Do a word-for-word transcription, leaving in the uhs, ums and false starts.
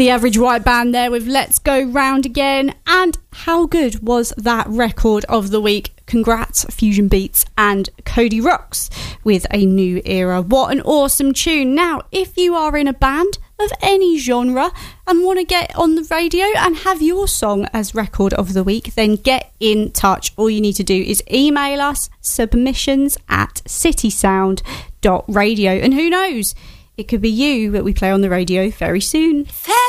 The Average White Band there with Let's Go Round Again. And how good was that record of the week? Congrats, Fusion Beats and Cody Rocks with A New Era. What an awesome tune. Now, if you are in a band of any genre and want to get on the radio and have your song as record of the week, then get in touch. All you need to do is email us submissions at citysound dot radio, and who knows, it could be you that we play on the radio very soon. February